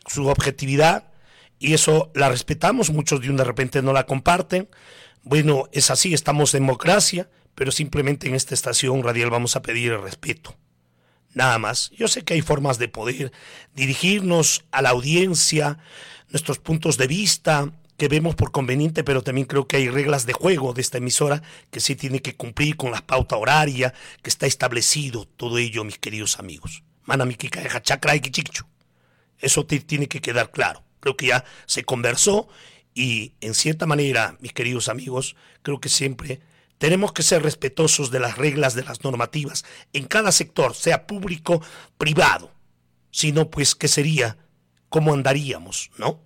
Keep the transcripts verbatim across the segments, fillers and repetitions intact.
su objetividad, y eso la respetamos. Muchos de un de repente no la comparten. Bueno, es así, estamos en democracia, pero simplemente en esta estación radial vamos a pedir el respeto. Nada más. Yo sé que hay formas de poder dirigirnos a la audiencia, nuestros puntos de vista que vemos por conveniente, pero también creo que hay reglas de juego de esta emisora que sí tiene que cumplir con la pauta horaria que está establecido, todo ello, mis queridos amigos. Manamikika de Chacra y Kichichu. Eso te tiene que quedar claro. Creo que ya se conversó y en cierta manera, mis queridos amigos, creo que siempre tenemos que ser respetuosos de las reglas, de las normativas, en cada sector, sea público, privado. Si no, pues, ¿qué sería? ¿Cómo andaríamos, no?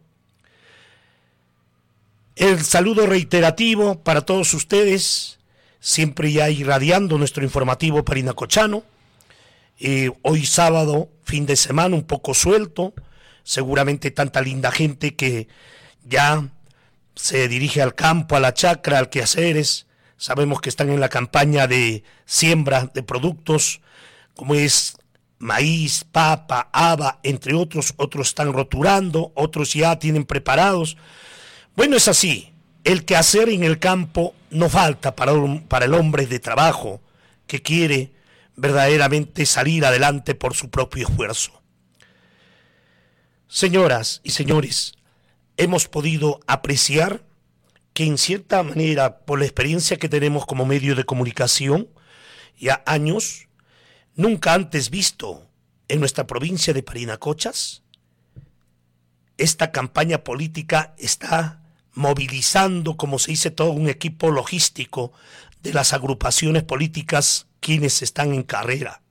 El saludo reiterativo para todos ustedes, siempre ya irradiando nuestro informativo parinacochano. Eh, hoy sábado, fin de semana, un poco suelto, seguramente tanta linda gente que ya se dirige al campo, a la chacra, al quehaceres. Sabemos que están en la campaña de siembra de productos, como es maíz, papa, haba, entre otros. Otros están roturando, otros ya tienen preparados. Bueno, es así. El quehacer en el campo no falta para, para el hombre de trabajo que quiere verdaderamente salir adelante por su propio esfuerzo. Señoras y señores, hemos podido apreciar que en cierta manera, por la experiencia que tenemos como medio de comunicación, ya años, nunca antes visto en nuestra provincia de Parinacochas, esta campaña política está movilizando, como se dice, todo un equipo logístico de las agrupaciones políticas quienes están en carrera.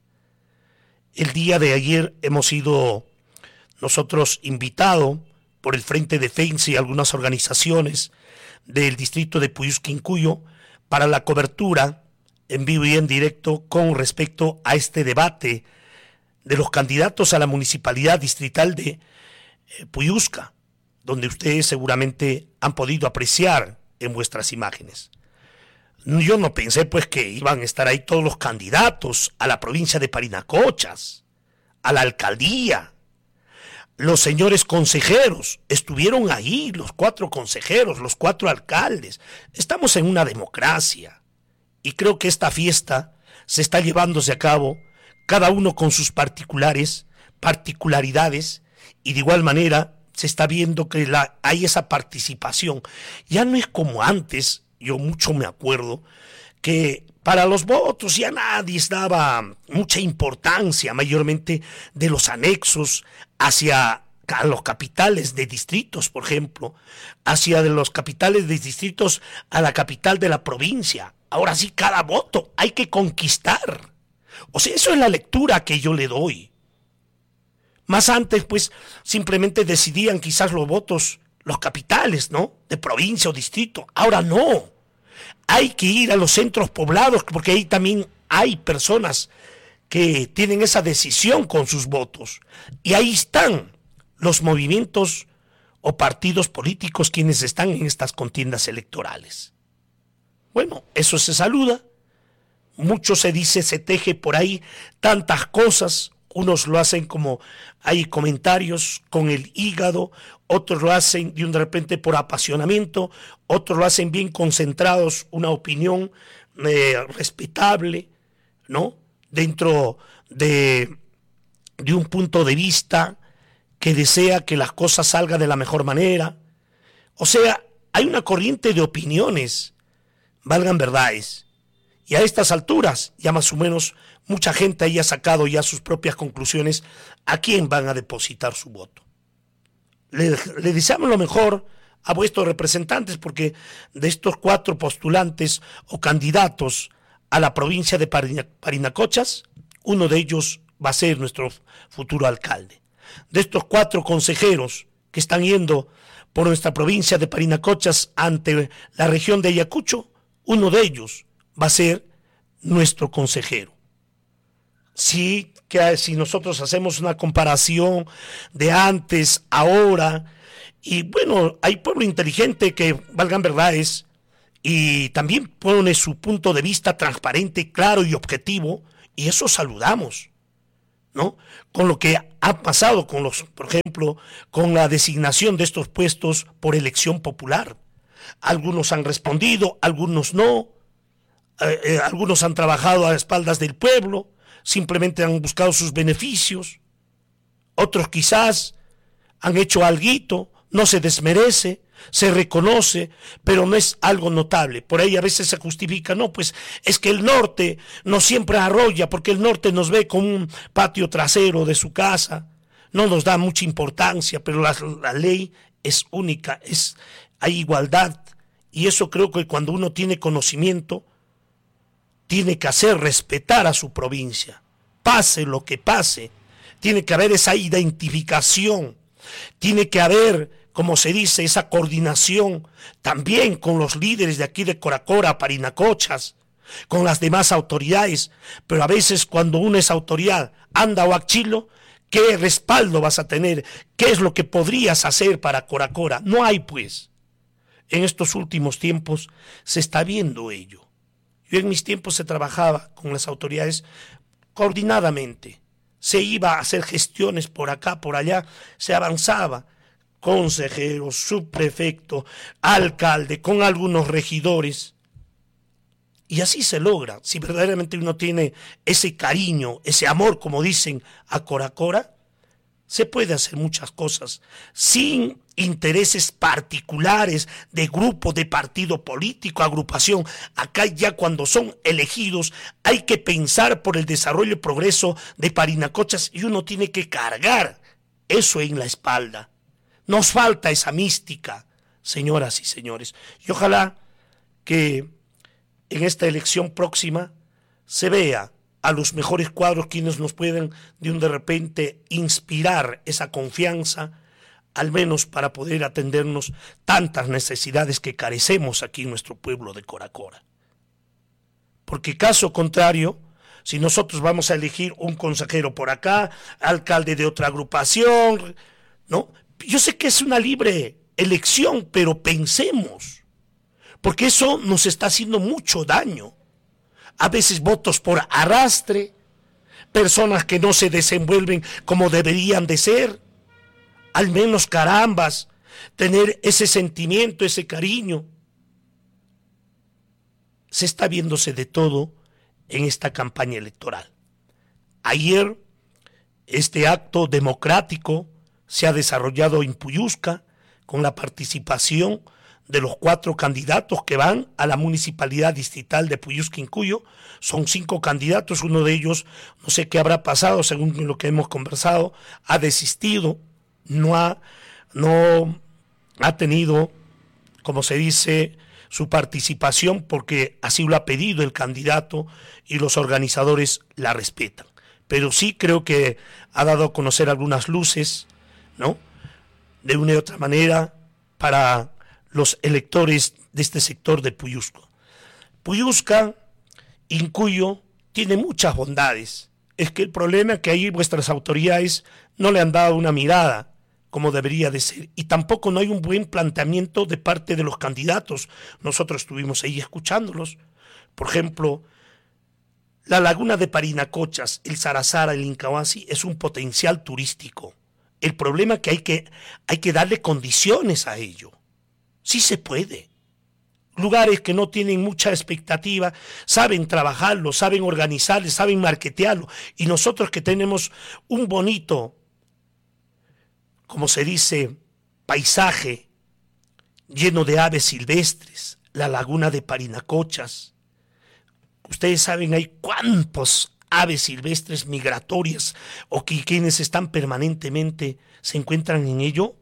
El día de ayer hemos sido nosotros invitados por el Frente Defensa y algunas organizaciones del distrito de Puyusquincuyo para la cobertura en vivo y en directo con respecto a este debate de los candidatos a la municipalidad distrital de eh, Puyusca, donde ustedes seguramente han podido apreciar en vuestras imágenes. Yo no pensé pues que iban a estar ahí todos los candidatos a la provincia de Parinacochas, a la alcaldía. Los señores consejeros estuvieron ahí, los cuatro consejeros, los cuatro alcaldes. Estamos en una democracia y creo que esta fiesta se está llevándose a cabo, cada uno con sus particulares, particularidades, y de igual manera se está viendo que la, hay esa participación. Ya no es como antes, yo mucho me acuerdo, que para los votos ya nadie daba mucha importancia, mayormente de los anexos hacia a los capitales de distritos, por ejemplo, hacia de los capitales de distritos a la capital de la provincia. Ahora sí, cada voto hay que conquistar. O sea, eso es la lectura que yo le doy. Más antes, pues, simplemente decidían quizás los votos, los capitales, ¿no? De provincia o distrito. Ahora no. Hay que ir a los centros poblados, porque ahí también hay personas que tienen esa decisión con sus votos. Y ahí están los movimientos o partidos políticos quienes están en estas contiendas electorales. Bueno, eso se saluda. Mucho se dice, se teje por ahí tantas cosas. Unos lo hacen como hay comentarios con el hígado, otros lo hacen de un de repente por apasionamiento, otros lo hacen bien concentrados, una opinión eh, respetable, ¿no? Dentro de, de un punto de vista que desea que las cosas salgan de la mejor manera. O sea, hay una corriente de opiniones, valgan verdades, y a estas alturas ya más o menos mucha gente ahí ha sacado ya sus propias conclusiones a quién van a depositar su voto. Le, le deseamos lo mejor a vuestros representantes, porque de estos cuatro postulantes o candidatos a la provincia de Parinacochas, uno de ellos va a ser nuestro futuro alcalde. De estos cuatro consejeros que están yendo por nuestra provincia de Parinacochas ante la región de Ayacucho, uno de ellos va a ser nuestro consejero. Sí, que si nosotros hacemos una comparación de antes, ahora, y bueno, hay pueblo inteligente que valgan verdades y también pone su punto de vista transparente, claro y objetivo, y eso saludamos. ¿no? Con lo que ha pasado con los, por ejemplo, con la designación de estos puestos por elección popular. Algunos han respondido, algunos no, eh, eh, algunos han trabajado a espaldas del pueblo, simplemente han buscado sus beneficios, otros quizás han hecho alguito, no se desmerece, se reconoce, pero no es algo notable. Por ahí a veces se justifica, no, pues es que el norte no siempre arrolla, porque el norte nos ve como un patio trasero de su casa, no nos da mucha importancia, pero la, la ley es única, es, hay igualdad, y eso creo que cuando uno tiene conocimiento, tiene que hacer respetar a su provincia, pase lo que pase, tiene que haber esa identificación, tiene que haber, como se dice, esa coordinación también con los líderes de aquí de Coracora, Parinacochas, con las demás autoridades, pero a veces cuando uno es autoridad, anda o achilo, ¿qué respaldo vas a tener? ¿Qué es lo que podrías hacer para Coracora? No hay, pues. En estos últimos tiempos se está viendo ello. Yo en mis tiempos se trabajaba con las autoridades coordinadamente, se iba a hacer gestiones por acá, por allá, se avanzaba, consejero, subprefecto, alcalde, con algunos regidores. Y así se logra, si verdaderamente uno tiene ese cariño, ese amor, como dicen, a Coracora, se puede hacer muchas cosas sin intereses particulares de grupo, de partido político, agrupación. Acá ya cuando son elegidos hay que pensar por el desarrollo y progreso de Parinacochas y uno tiene que cargar eso en la espalda. Nos falta esa mística, señoras y señores. Y ojalá que en esta elección próxima se vea a los mejores cuadros quienes nos pueden de un de repente inspirar esa confianza, al menos para poder atendernos tantas necesidades que carecemos aquí en nuestro pueblo de Coracora. Porque caso contrario, si nosotros vamos a elegir un consejero por acá, alcalde de otra agrupación, ¿no? Yo sé que es una libre elección, pero pensemos, porque eso nos está haciendo mucho daño. A veces votos por arrastre, personas que no se desenvuelven como deberían de ser. Al menos, carambas, tener ese sentimiento, ese cariño. Se está viéndose de todo en esta campaña electoral. Ayer, este acto democrático se ha desarrollado en Puyusca con la participación de los cuatro candidatos que van a la municipalidad distrital de Puyusquincuyo. Son cinco candidatos, uno de ellos, no sé qué habrá pasado, según lo que hemos conversado, ha desistido, no ha, no ha tenido, como se dice, su participación porque así lo ha pedido el candidato y los organizadores la respetan. Pero sí creo que ha dado a conocer algunas luces, ¿no? De una y otra manera para los electores de este sector de Puyusca. Puyusca, Incuyo, tiene muchas bondades. Es que el problema es que ahí vuestras autoridades no le han dado una mirada como debería de ser. Y tampoco no hay un buen planteamiento de parte de los candidatos. Nosotros estuvimos ahí escuchándolos. Por ejemplo, la laguna de Parinacochas, el Sarazara, el Incahuasi, es un potencial turístico. El problema es que hay que, hay que darle condiciones a ello. Sí se puede. Lugares que no tienen mucha expectativa, saben trabajarlo, saben organizarlo, saben marketearlo. Y nosotros que tenemos un bonito, como se dice, paisaje lleno de aves silvestres, la laguna de Parinacochas. Ustedes saben, hay cuántos aves silvestres migratorias o que quienes están permanentemente se encuentran en ello.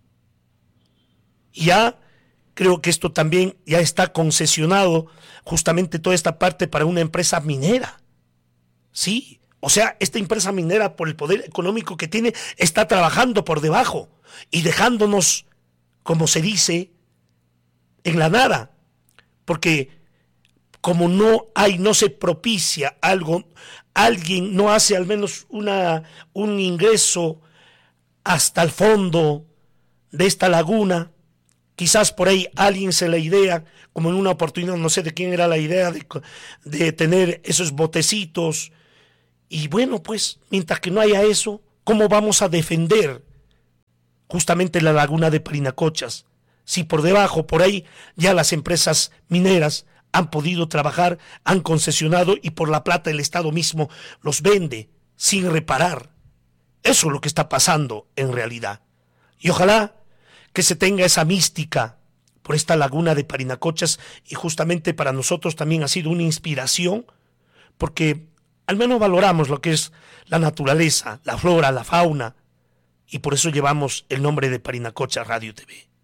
Ya creo que esto también ya está concesionado, justamente toda esta parte para una empresa minera. Sí, o sea, esta empresa minera, por el poder económico que tiene, está trabajando por debajo y dejándonos, como se dice, en la nada. Porque como no hay, no se propicia algo, alguien no hace al menos una, un ingreso hasta el fondo de esta laguna. Quizás por ahí alguien se la idea, como en una oportunidad, no sé de quién era la idea de, de tener esos botecitos Y bueno, pues, mientras que no haya eso, ¿cómo vamos a defender justamente la laguna de Parinacochas? Si por debajo, por ahí, ya las empresas mineras han podido trabajar, han concesionado y por la plata el Estado mismo los vende sin reparar. Eso es lo que está pasando en realidad. Y ojalá que se tenga esa mística por esta laguna de Parinacochas, y justamente para nosotros también ha sido una inspiración, porque al menos valoramos lo que es la naturaleza, la flora, la fauna, y por eso llevamos el nombre de Parinacochas Radio T V.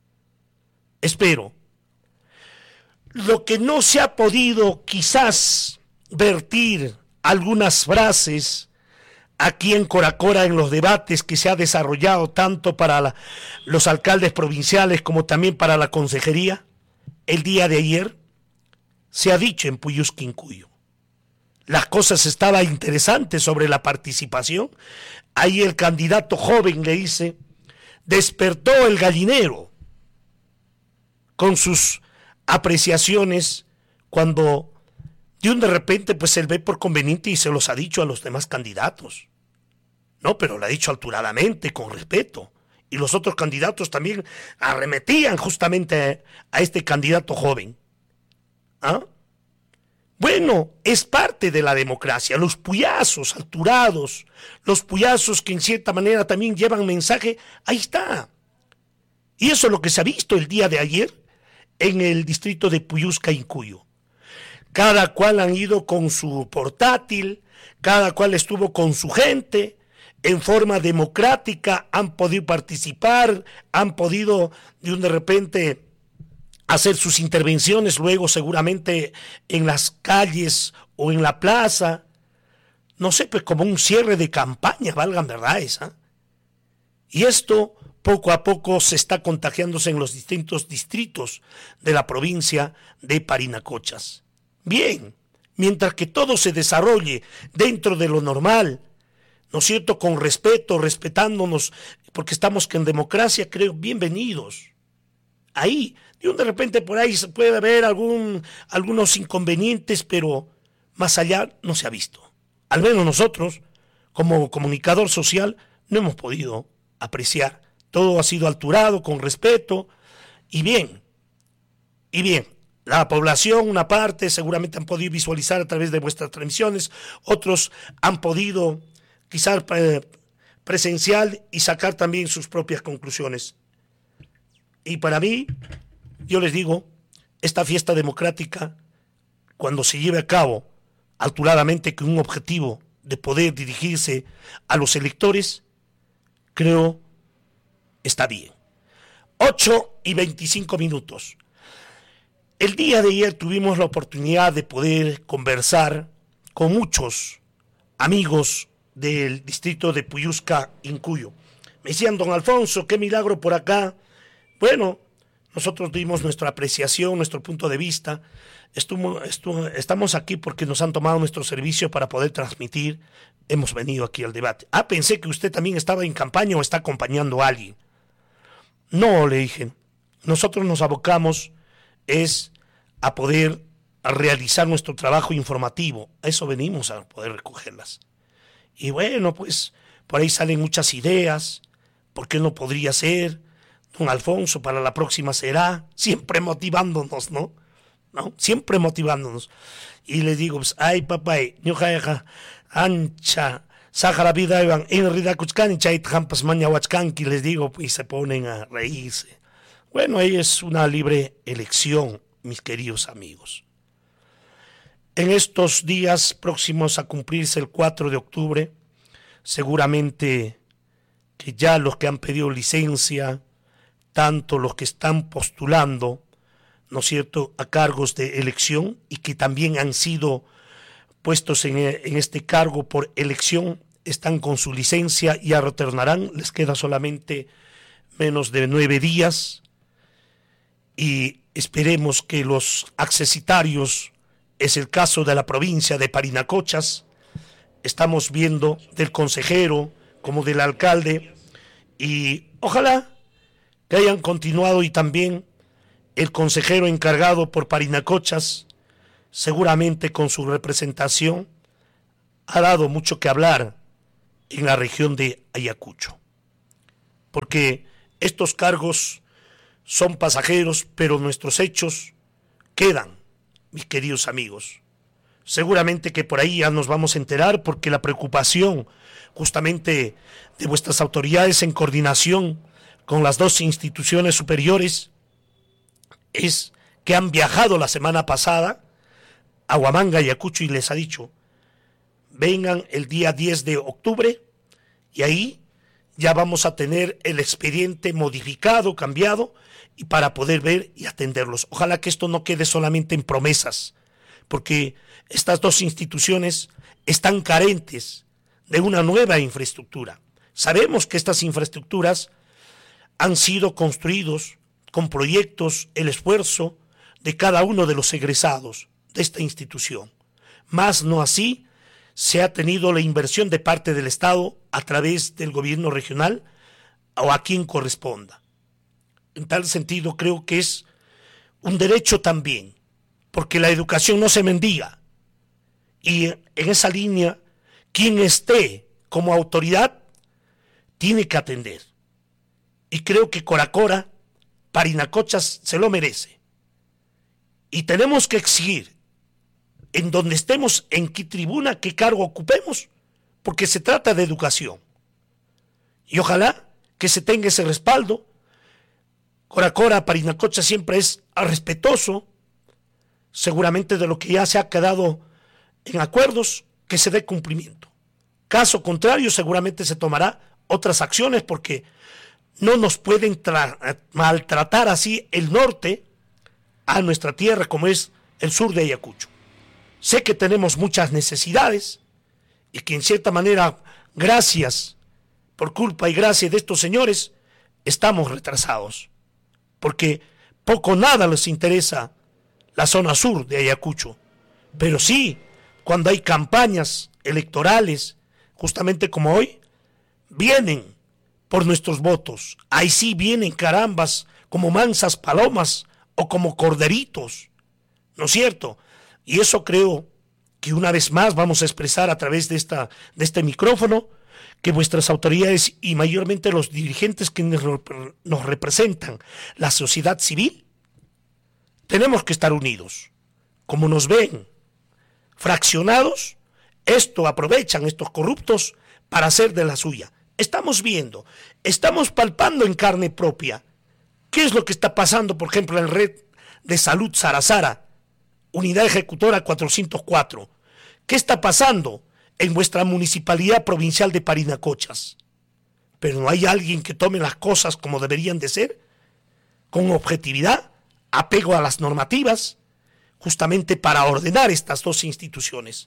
Espero. Lo que no se ha podido quizás vertir algunas frases aquí en Coracora en los debates que se ha desarrollado tanto para la, los alcaldes provinciales como también para la consejería, el día de ayer se ha dicho en Puyusquincuyo. Las cosas estaban interesantes sobre la participación. Ahí el candidato joven le dice, despertó el gallinero con sus apreciaciones cuando de un de repente pues él ve por conveniente y se los ha dicho a los demás candidatos. No, pero lo ha dicho alturadamente, con respeto. Y los otros candidatos también arremetían justamente a, a este candidato joven. ¿Ah? Bueno, es parte de la democracia. Los puyazos alturados, los puyazos que en cierta manera también llevan mensaje, ahí está. Y eso es lo que se ha visto el día de ayer en el distrito de Puyusquincuyo. Cada cual han ido con su portátil, cada cual estuvo con su gente, en forma democrática, han podido participar, han podido de un de repente hacer sus intervenciones, luego seguramente en las calles o en la plaza, no sé, pues como un cierre de campaña, valgan verdades, ¿eh? Y esto poco a poco se está contagiándose en los distintos distritos de la provincia de Parinacochas. Bien, mientras que todo se desarrolle dentro de lo normal, ¿no es cierto?, con respeto, respetándonos, porque estamos en democracia, creo, bienvenidos. Ahí, de un de repente por ahí se puede haber algún, algunos inconvenientes, pero más allá no se ha visto. Al menos nosotros, como comunicador social, no hemos podido apreciar. Todo ha sido alturado, con respeto, y bien, y bien. La población, una parte, seguramente han podido visualizar a través de vuestras transmisiones, otros han podido quizás eh, presencial y sacar también sus propias conclusiones. Y para mí, yo les digo, esta fiesta democrática, cuando se lleve a cabo alturadamente con un objetivo de poder dirigirse a los electores, creo está bien. ocho y veinticinco minutos. El día de ayer tuvimos la oportunidad de poder conversar con muchos amigos del distrito de Puyusquincuyo. Me decían, don Alfonso, qué milagro por acá. Bueno, nosotros dimos nuestra apreciación, nuestro punto de vista. Estuvo, estuvo, estamos aquí porque nos han tomado nuestro servicio para poder transmitir. Hemos venido aquí al debate. Ah, pensé que usted también estaba en campaña o está acompañando a alguien. No, le dije, nosotros nos abocamos es a poder a realizar nuestro trabajo informativo. A eso venimos, a poder recogerlas. Y bueno, pues por ahí salen muchas ideas. ¿Por qué no podría ser? Don Alfonso, para la próxima será. Siempre motivándonos, ¿no? ¿No? Siempre motivándonos. Y les digo, pues, ay, papá, ñuja, ancha, Sahara vida, Iván, en Rida Kuchkani, Chait Hampas Mañahuachkanki, les digo, y se ponen a reírse. Bueno, ahí es una libre elección, mis queridos amigos. En estos días próximos a cumplirse el cuatro de octubre, seguramente que ya los que han pedido licencia, tanto los que están postulando, ¿no es cierto?, a cargos de elección y que también han sido puestos en, en este cargo por elección, están con su licencia, ya retornarán, les queda solamente menos de nueve días y esperemos que los accesitarios, es el caso de la provincia de Parinacochas, estamos viendo del consejero como del alcalde y ojalá que hayan continuado y también el consejero encargado por Parinacochas, seguramente con su representación, ha dado mucho que hablar en la región de Ayacucho, porque estos cargos son pasajeros, pero nuestros hechos quedan, mis queridos amigos. Seguramente que por ahí ya nos vamos a enterar, porque la preocupación justamente de vuestras autoridades en coordinación con las dos instituciones superiores es que han viajado la semana pasada a Huamanga, Ayacucho, y les ha dicho: vengan el día diez de octubre y ahí ya vamos a tener el expediente modificado, cambiado, y para poder ver y atenderlos. Ojalá que esto no quede solamente en promesas, porque estas dos instituciones están carentes de una nueva infraestructura. Sabemos que estas infraestructuras han sido construidos con proyectos, el esfuerzo de cada uno de los egresados de esta institución. Más no así se ha tenido la inversión de parte del Estado a través del gobierno regional o a quien corresponda. En tal sentido, creo que es un derecho también, porque la educación no se mendiga. Y en esa línea, quien esté como autoridad tiene que atender. Y creo que Coracora, Parinacochas, se lo merece. Y tenemos que exigir, en donde estemos, en qué tribuna, qué cargo ocupemos, porque se trata de educación. Y ojalá que se tenga ese respaldo. Coracora, Parinacocha siempre es respetuoso, seguramente, de lo que ya se ha quedado en acuerdos, que se dé cumplimiento. Caso contrario, seguramente se tomará otras acciones, porque no nos pueden tra- maltratar así el norte a nuestra tierra, como es el sur de Ayacucho. Sé que tenemos muchas necesidades y que en cierta manera, gracias, por culpa y gracia de estos señores, estamos retrasados, porque poco o nada les interesa la zona sur de Ayacucho. Pero sí, cuando hay campañas electorales, justamente como hoy, vienen por nuestros votos. Ahí sí vienen, carambas, como mansas palomas o como corderitos, ¿no es cierto? Y eso creo que una vez más vamos a expresar a través de, esta, de este micrófono, que vuestras autoridades y mayormente los dirigentes que nos representan, la sociedad civil, tenemos que estar unidos. Como nos ven fraccionados, esto aprovechan estos corruptos para hacer de la suya. Estamos viendo, estamos palpando en carne propia qué es lo que está pasando, por ejemplo, en la red de salud Sarasara, unidad ejecutora cuatrocientos cuatro. ¿Qué está pasando en vuestra municipalidad provincial de Parinacochas? Pero no hay alguien que tome las cosas como deberían de ser, con objetividad, apego a las normativas, justamente para ordenar estas dos instituciones.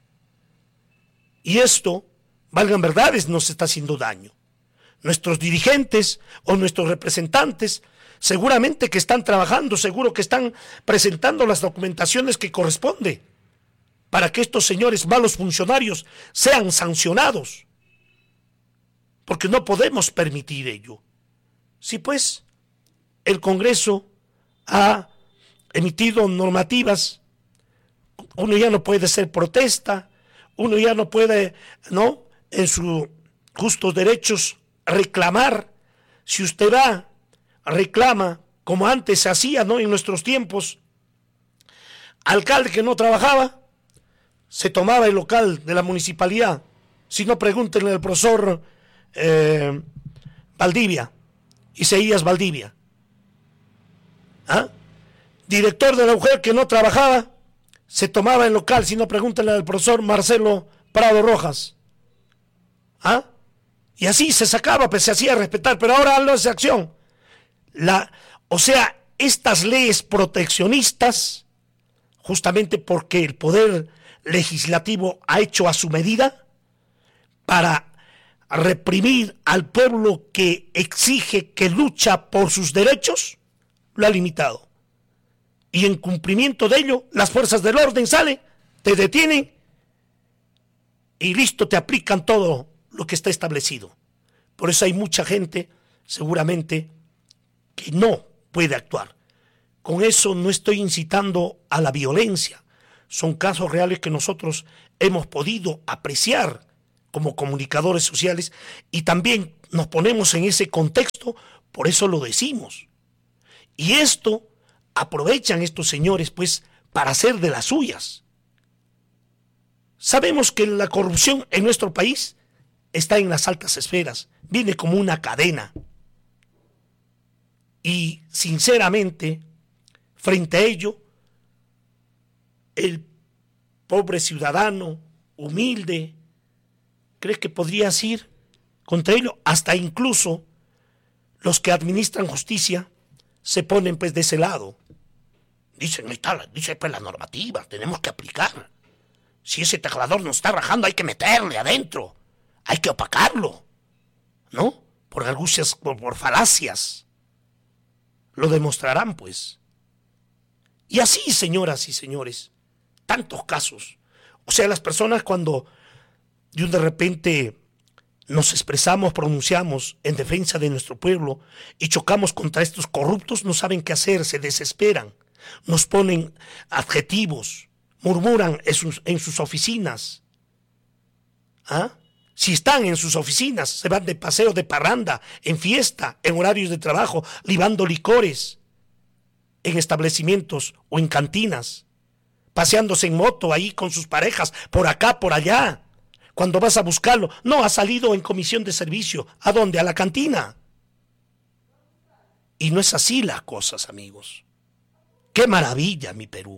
Y esto, valgan verdades, nos está haciendo daño. Nuestros dirigentes o nuestros representantes seguramente que están trabajando, seguro que están presentando las documentaciones que corresponde para que estos señores malos funcionarios sean sancionados, porque no podemos permitir ello. Si pues el Congreso ha emitido normativas, uno ya no puede hacer protesta, uno ya no puede, ¿no?, en sus justos derechos reclamar. Si usted va, reclama, como antes se hacía, ¿no?, en nuestros tiempos, alcalde que no trabajaba, se tomaba el local de la municipalidad. Si no, pregúntenle al profesor eh, Valdivia, Isaías Valdivia. ¿Ah? Director de la mujer que no trabajaba, se tomaba el local. Si no, pregúntenle al profesor Marcelo Prado Rojas. ¿Ah? Y así se sacaba, pues se hacía respetar, pero ahora no es acción. La, o sea, estas leyes proteccionistas, justamente porque el poder legislativo ha hecho a su medida para reprimir al pueblo que exige, que lucha por sus derechos, lo ha limitado. Y en cumplimiento de ello, las fuerzas del orden salen, te detienen y listo, te aplican todo lo que está establecido. Por eso hay mucha gente, seguramente, que no puede actuar. Con eso no estoy incitando a la violencia, son casos reales que nosotros hemos podido apreciar como comunicadores sociales y también nos ponemos en ese contexto, por eso lo decimos. Y esto aprovechan estos señores pues para hacer de las suyas. Sabemos que la corrupción en nuestro país está en las altas esferas, viene como una cadena. Y sinceramente, frente a ello, el pobre ciudadano, humilde, ¿crees que podrías ir contra ello? Hasta incluso los que administran justicia se ponen pues de ese lado. Dicen, ahí está, dice pues la normativa, tenemos que aplicar. Si ese teclador nos está rajando, hay que meterle adentro, hay que opacarlo, ¿no? Por argucias, por, por falacias. Lo demostrarán pues. Y así, señoras y señores, tantos casos. O sea, las personas cuando de un de repente nos expresamos, pronunciamos en defensa de nuestro pueblo y chocamos contra estos corruptos, no saben qué hacer, se desesperan, nos ponen adjetivos, murmuran en sus, en sus oficinas. ¿Ah? Si están en sus oficinas, se van de paseo, de parranda, en fiesta, en horarios de trabajo, libando licores, en establecimientos o en cantinas, paseándose en moto ahí con sus parejas, por acá, por allá. Cuando vas a buscarlo, no, ha salido en comisión de servicio. ¿A dónde? A la cantina. Y no es así las cosas, amigos. ¡Qué maravilla, mi Perú!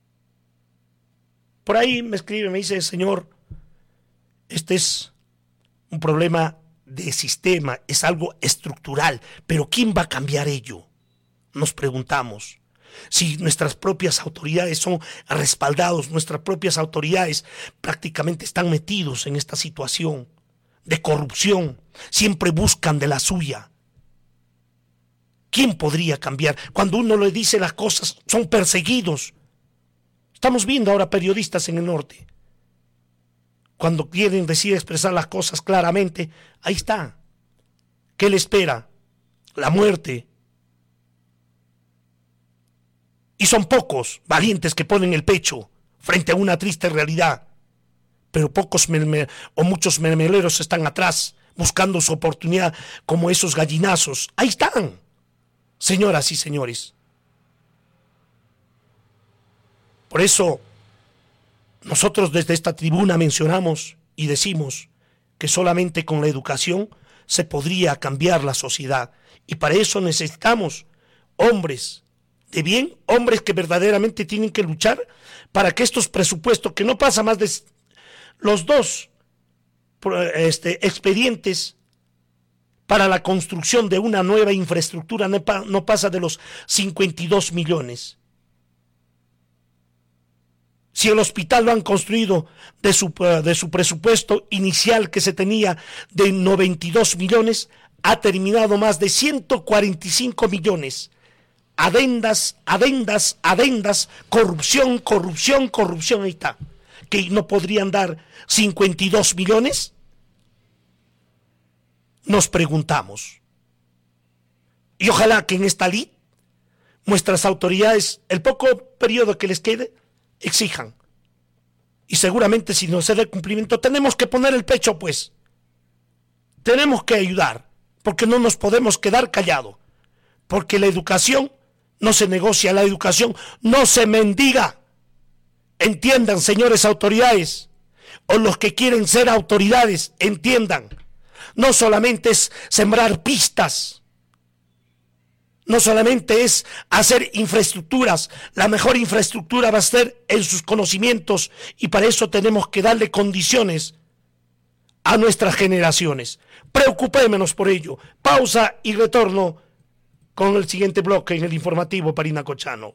Por ahí me escribe, me dice, señor, este es un problema de sistema, es algo estructural, pero ¿quién va a cambiar ello? Nos preguntamos. Si nuestras propias autoridades son respaldados, nuestras propias autoridades prácticamente están metidos en esta situación de corrupción, siempre buscan de la suya. ¿Quién podría cambiar? Cuando uno le dice las cosas, son perseguidos. Estamos viendo ahora periodistas en el norte. Cuando quieren decir, expresar las cosas claramente, ahí está. ¿Qué le espera? La muerte. Y son pocos valientes que ponen el pecho frente a una triste realidad. Pero pocos merme, o muchos mermeleros están atrás buscando su oportunidad como esos gallinazos. Ahí están, señoras y señores. Por eso nosotros desde esta tribuna mencionamos y decimos que solamente con la educación se podría cambiar la sociedad. Y para eso necesitamos hombres de bien, hombres que verdaderamente tienen que luchar para que estos presupuestos, que no pasa más de los dos este, expedientes para la construcción de una nueva infraestructura, no, no pasa de los cincuenta y dos millones. Si el hospital lo han construido de su, de su presupuesto inicial que se tenía de noventa y dos millones, ha terminado más de ciento cuarenta y cinco millones. Adendas, adendas, adendas, corrupción, corrupción, corrupción, ahí está. ¿Que no podrían dar cincuenta y dos millones? Nos preguntamos. Y ojalá que en esta ley nuestras autoridades, el poco periodo que les quede, exijan. Y seguramente si no se da cumplimiento, tenemos que poner el pecho, pues. Tenemos que ayudar, porque no nos podemos quedar callados. Porque la educación no se negocia, la educación no se mendiga. Entiendan, señores autoridades, o los que quieren ser autoridades, entiendan. No solamente es sembrar pistas, no solamente es hacer infraestructuras, la mejor infraestructura va a ser en sus conocimientos y para eso tenemos que darle condiciones a nuestras generaciones. Preocupémonos por ello. Pausa y retorno con el siguiente bloque en el informativo Parinacochano.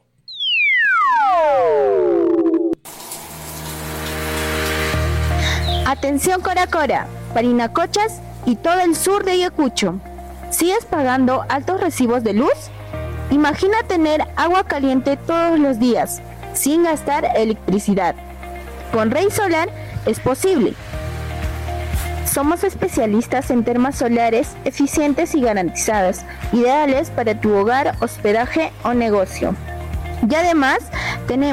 Atención Cora Cora, Parinacochas y todo el sur de Ayacucho. ¿Sigues pagando altos recibos de luz? Imagina tener agua caliente todos los días, sin gastar electricidad. Con Rey Solar es posible. Somos especialistas en termas solares eficientes y garantizadas, ideales para tu hogar, hospedaje o negocio. Y además tenemos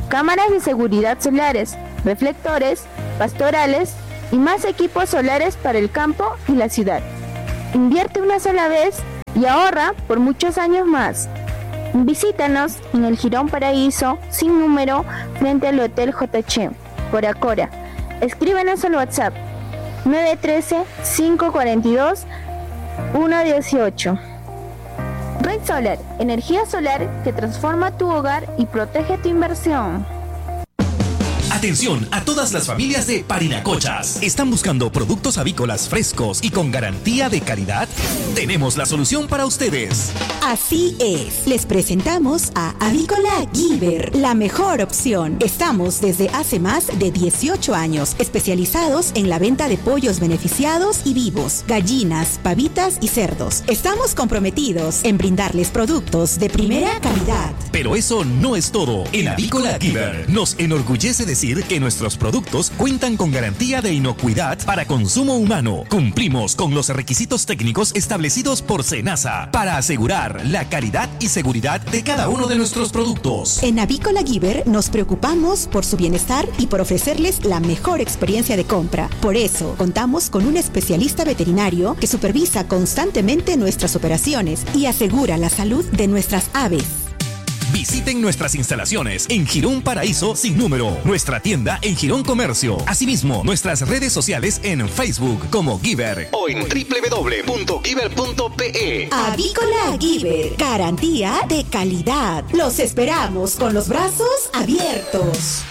cámaras de seguridad solares, reflectores, pastorales y más equipos solares para el campo y la ciudad. Invierte una sola vez y ahorra por muchos años más. Visítanos en el Jirón Paraíso, sin número, frente al Hotel J H, por Acora. Escríbenos al WhatsApp nueve uno tres, cinco cuatro dos, uno uno ocho. Red Solar, energía solar que transforma tu hogar y protege tu inversión. Atención a todas las familias de Parinacochas. ¿Están buscando productos avícolas frescos y con garantía de calidad? Tenemos la solución para ustedes. Así es. Les presentamos a Avícola Giver, la mejor opción. Estamos desde hace más de dieciocho años especializados en la venta de pollos beneficiados y vivos, gallinas, pavitas y cerdos. Estamos comprometidos en brindarles productos de primera calidad. Pero eso no es todo. En Avícola Giver nos enorgullece decir que nuestros productos cuentan con garantía de inocuidad para consumo humano. Cumplimos con los requisitos técnicos establecidos por SENASA para asegurar la calidad y seguridad de cada uno de nuestros productos. En Avícola Giver nos preocupamos por su bienestar y por ofrecerles la mejor experiencia de compra. Por eso, contamos con un especialista veterinario que supervisa constantemente nuestras operaciones y asegura la salud de nuestras aves. Visiten nuestras instalaciones en Jirón Paraíso sin número, nuestra tienda en Jirón Comercio, asimismo nuestras redes sociales en Facebook como Giver o en doble u doble u doble u punto giver punto pe. Avícola Giver, garantía de calidad. Los esperamos con los brazos abiertos.